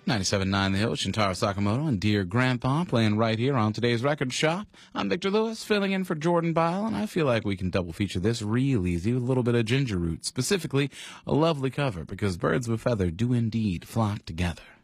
97.9 The Hill, Shintaro Sakamoto and Dear Grandpa playing right here on today's Record Shop. I'm Victor Lewis, filling in for Jordan Bile, and I feel like we can double feature this real easy with a little bit of Ginger Root, specifically a lovely cover, because birds of a feather do indeed flock together.